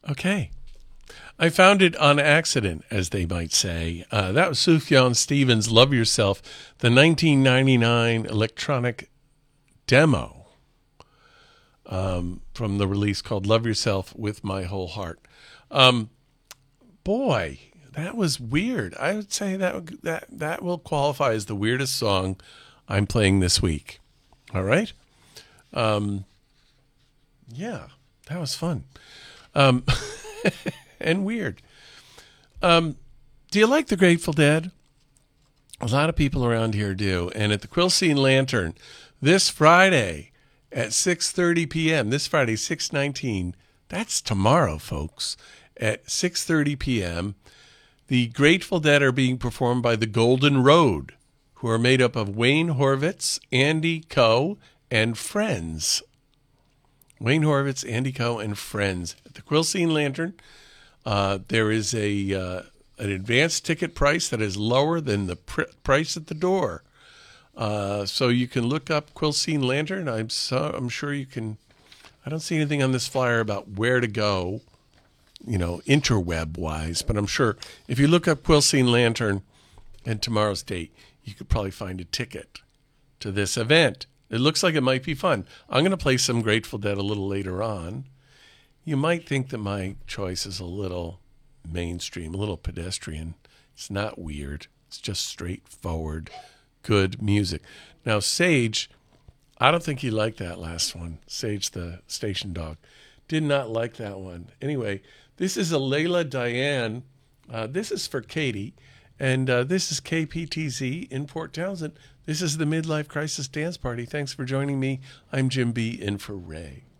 Okay. I found it on accident, as they might say. That was Sufjan Stevens' Love Yourself, the 1999 electronic demo from the release called Love Yourself with My Whole Heart. Boy, that was weird. I would say that will qualify as the weirdest song I'm playing this week. All right? Yeah, that was fun. And weird. Do you like the Grateful Dead? A lot of people around here do. And at the Quilcene Lantern this Friday at 6:30 p.m., this Friday, 6/19, that's tomorrow, folks, at 6:30 p.m., the Grateful Dead are being performed by the Golden Road, who are made up of Wayne Horvitz, Andy Coe, and friends. Wayne Horvitz, Andy Coe, and friends. At the Quilcene Lantern, there is an advanced ticket price that is lower than the price at the door. So you can look up Quilcene Lantern. I'm sure you can. I don't see anything on this flyer about where to go, interweb wise, but I'm sure if you look up Quilcene Lantern and tomorrow's date, you could probably find a ticket to this event. It looks like it might be fun. I'm going to play some Grateful Dead a little later on. You might think that my choice is a little mainstream, a little pedestrian. It's not weird. It's just straightforward, good music. Now, Sage, I don't think he liked that last one. Sage, the station dog, did not like that one. Anyway, this is a Layla Diane. This is for Katie. And this is KPTZ in Port Townsend. This is the Midlife Crisis Dance Party. Thanks for joining me. I'm Jim B. in for Ray.